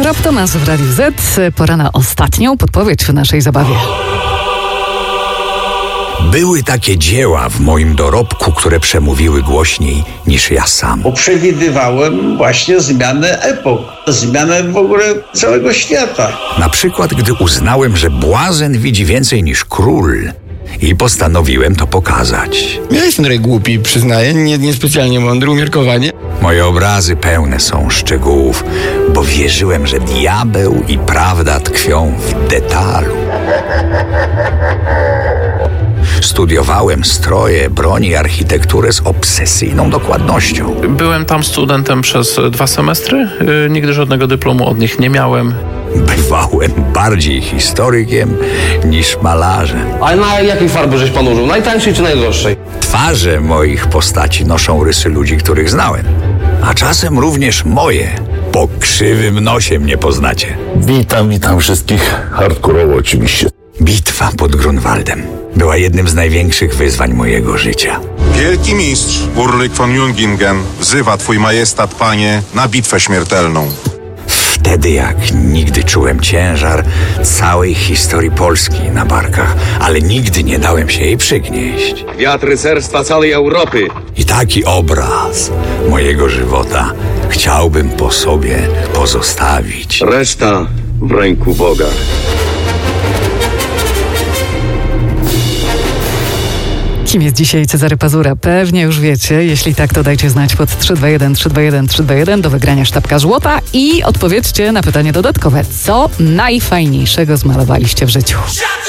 Tomasz w Radiu Z. Pora na ostatnią podpowiedź w naszej zabawie. Były takie dzieła w moim dorobku, które przemówiły głośniej niż ja sam. Bo przewidywałem właśnie zmianę epok, zmianę w ogóle całego świata. Na przykład, gdy uznałem, że błazen widzi więcej niż król i postanowiłem to pokazać. Ja jestem trochę głupi, przyznaję, niespecjalnie mądry, umiarkowanie. Moje obrazy pełne są szczegółów, bo wierzyłem, że diabeł i prawda tkwią w detalu. Studiowałem stroje, broń i architekturę z obsesyjną dokładnością. Byłem tam studentem przez 2 semestry. Nigdy żadnego dyplomu od nich nie miałem. Bywałem bardziej historykiem niż malarzem. Ale na jakiej farby żeś pan użył? Najtańszej czy najdroższej? Twarze moich postaci noszą rysy ludzi, których znałem. A czasem również moje. Po krzywym nosie mnie poznacie. Witam wszystkich. Hardkorowo oczywiście. Bitwa pod Grunwaldem była jednym z największych wyzwań mojego życia. Wielki mistrz Ulryk von Jungingen wzywa twój majestat, panie, na bitwę śmiertelną. Wtedy jak nigdy czułem ciężar całej historii Polski na barkach, ale nigdy nie dałem się jej przygnieść. Wiatr rycerstwa całej Europy. I taki obraz mojego żywota chciałbym po sobie pozostawić. Reszta w ręku Boga. Kim jest dzisiaj Cezary Pazura? Pewnie już wiecie. Jeśli tak, to dajcie znać pod 321 321 321 do wygrania sztabka złota i odpowiedzcie na pytanie dodatkowe. Co najfajniejszego zmalowaliście w życiu?